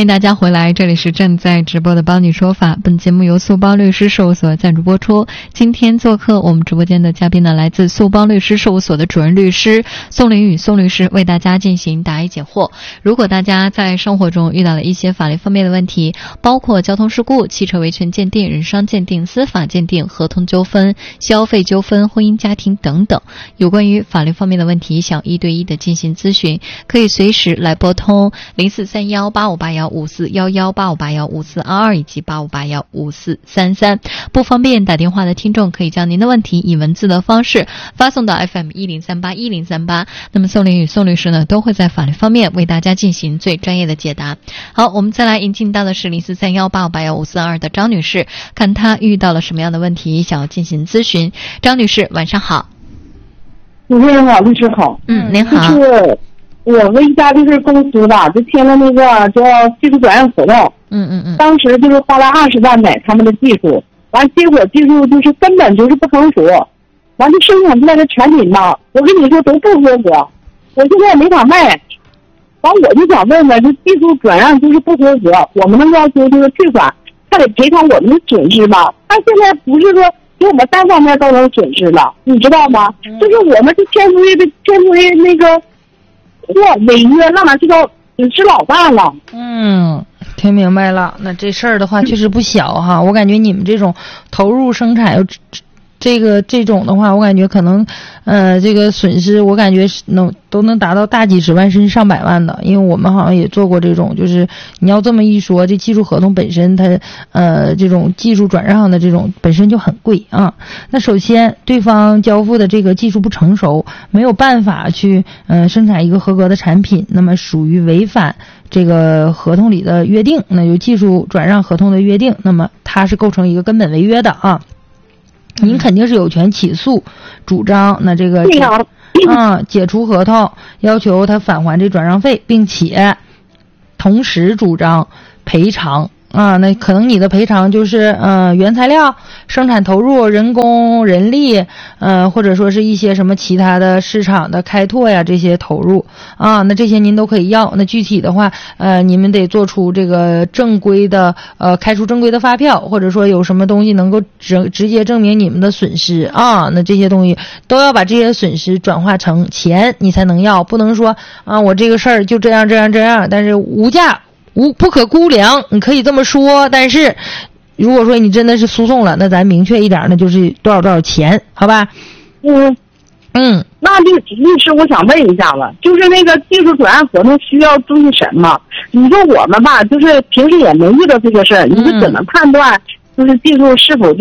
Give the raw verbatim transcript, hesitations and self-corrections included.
迎大家回来，这里是正在直播的包你说法。本节目由速包律师事务所赞助播出。今天做客我们直播间的嘉宾呢，来自速包律师事务所的主任律师宋林宇宋律师，为大家进行答疑解惑。如果大家在生活中遇到了一些法律方面的问题，包括交通事故、汽车维权鉴定、人伤鉴定、司法鉴定、合同纠纷、消费纠纷、婚姻家庭等等，有关于法律方面的问题，想一对一的进行咨询，可以随时来拨通零四三幺八五八幺五四幺幺八五八幺五四二二以及八五八幺五四三三。不方便打电话的听众，可以将您的问题以文字的方式发送到 F M 一零三八一零三八。那么宋林宇宋律师呢，都会在法律方面为大家进行最专业的解答。好，我们再来引进到的是零四三幺八五八幺五四二的张女士，看她遇到了什么样的问题，想要进行咨询。张女士，晚上好。 主持人好，律师好。 嗯，您好。 就是我们一家就是公司吧，就签了那个叫技术转让合同。 嗯嗯嗯。 当时就是花了二十万买他们的技术，完结果技术就是根本就是不成熟，完就生产出来的产品吧，我跟你说都不合格，我现在也没法卖。完我就想问问，这技术转让就是不合格，我们能要求就是退款，他得赔偿我们的损失吧？他现在不是说给我们单方面造成损失了，你知道吗？嗯、就是我们这签出去的签出去那个货违约，那哪知道损失老大了。 嗯，听明白了。那这事儿的话确实不小哈，我感觉你们这种投入生产有这个这种的话，我感觉可能，呃，这个损失我感觉是能都能达到大几十万甚至上百万的，因为我们好像也做过这种，就是你要这么一说，这技术合同本身它，呃，这种技术转让的这种本身就很贵啊。那首先对方交付的这个技术不成熟，没有办法去呃生产一个合格的产品，那么属于违反这个合同里的约定，那有技术转让合同的约定，那么它是构成一个根本违约的啊。您肯定是有权起诉，主张那这个嗯解除合同，要求他返还这转让费，并且同时主张赔偿啊。那可能你的赔偿就是呃原材料、生产投入、人工、人力，呃或者说是一些什么其他的市场的开拓呀这些投入啊，那这些您都可以要。那具体的话，呃你们得做出这个正规的呃开出正规的发票，或者说有什么东西能够直直接证明你们的损失啊，那这些东西都要把这些损失转化成钱，你才能要。不能说啊我这个事儿就这样这样这样，但是无价无不可估量，你可以这么说，但是如果说你真的是诉讼了，那咱明确一点，那就是多少多少钱，好吧？ 嗯嗯， 那律律师，我想问一下子，就是那个技术转让合同需要注意什么？你说我们吧，就是平时也没遇到这个事儿，你是怎么判断就是技术是否